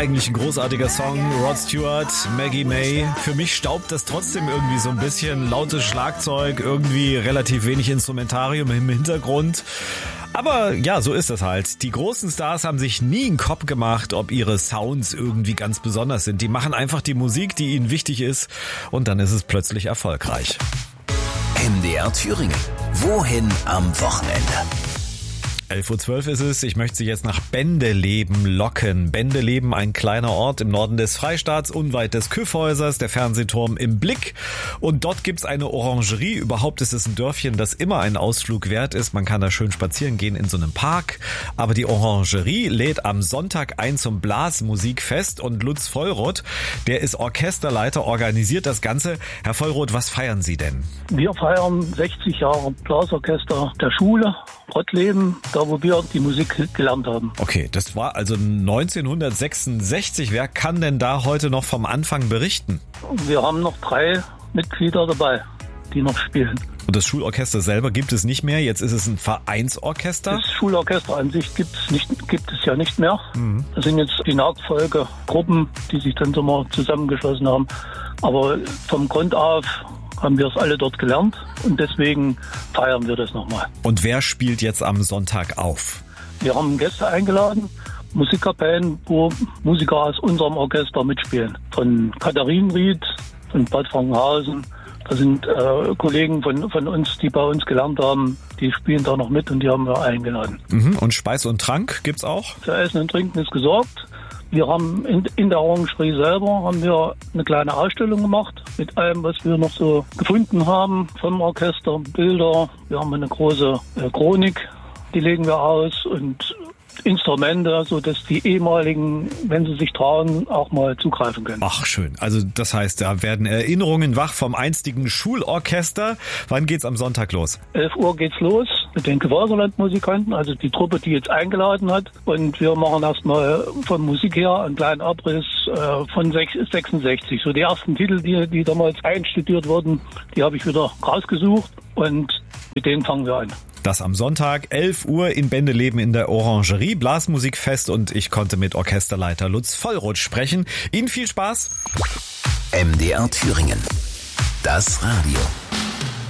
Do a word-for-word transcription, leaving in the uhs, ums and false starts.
eigentlich ein großartiger Song. Rod Stewart, Maggie May. Für mich staubt das trotzdem irgendwie so ein bisschen. Lautes Schlagzeug, irgendwie relativ wenig Instrumentarium im Hintergrund. Aber ja, so ist das halt. Die großen Stars haben sich nie einen Kopf gemacht, ob ihre Sounds irgendwie ganz besonders sind. Die machen einfach die Musik, die ihnen wichtig ist, und dann ist es plötzlich erfolgreich. M D R Thüringen. Wohin am Wochenende? elf Uhr zwölf ist es. Ich möchte Sie jetzt nach Bendeleben locken. Bendeleben, ein kleiner Ort im Norden des Freistaats, unweit des Kyffhäusers, der Fernsehturm im Blick. Und dort gibt's eine Orangerie. Überhaupt ist es ein Dörfchen, das immer einen Ausflug wert ist. Man kann da schön spazieren gehen in so einem Park. Aber die Orangerie lädt am Sonntag ein zum Blasmusikfest. Und Lutz Vollroth, der ist Orchesterleiter, organisiert das Ganze. Herr Vollroth, was feiern Sie denn? Wir feiern sechzig Jahre Blasorchester der Schule, Rottleben, da wo wir die Musik gelernt haben. Okay, das war also neunzehnhundertsechsundsechzig. Wer kann denn da heute noch vom Anfang berichten? Wir haben noch drei Mitglieder dabei, die noch spielen. Und das Schulorchester selber gibt es nicht mehr, jetzt ist es ein Vereinsorchester? Das Schulorchester an sich gibt es nicht, gibt es ja nicht mehr. Mhm. Das sind jetzt die Nachfolgegruppen, die sich dann so mal zusammengeschlossen haben. Aber vom Grund auf haben wir es alle dort gelernt und deswegen feiern wir das nochmal. Und wer spielt jetzt am Sonntag auf? Wir haben Gäste eingeladen, Musikkapellen, wo Musiker aus unserem Orchester mitspielen. Von Katharinenried, von Bad Frankenhausen. Da sind äh, Kollegen von, von uns, die bei uns gelernt haben, die spielen da noch mit und die haben wir eingeladen. Mhm. Und Speis und Trank gibt's auch? Für Essen und Trinken ist gesorgt. Wir haben in, in der Orangerie selber haben wir eine kleine Ausstellung gemacht mit allem, was wir noch so gefunden haben vom Orchester, Bilder. Wir haben eine große äh, Chronik, die legen wir aus und Instrumente, so dass die ehemaligen, wenn sie sich trauen, auch mal zugreifen können. Ach, schön. Also das heißt, da werden Erinnerungen wach vom einstigen Schulorchester. Wann geht's am Sonntag los? elf Uhr geht's los mit den Gewässerlandmusikanten, also die Truppe, die jetzt eingeladen hat. Und wir machen erstmal von Musik her einen kleinen Abriss äh, von sechsundsechzig. So die ersten Titel, die, die damals einstudiert wurden, die habe ich wieder rausgesucht und mit denen fangen wir an. Das am Sonntag, elf Uhr in Bendeleben in der Orangerie, Blasmusikfest, und ich konnte mit Orchesterleiter Lutz Vollroth sprechen. Ihnen viel Spaß. M D R Thüringen. Das Radio.